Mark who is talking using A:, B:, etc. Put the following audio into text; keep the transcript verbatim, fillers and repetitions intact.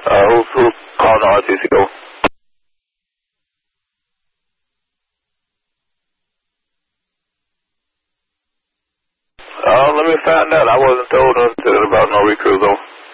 A: Uh, who's, who's calling the R T C O? Uh, let me find out. I wasn't told nothing about no recruits, though.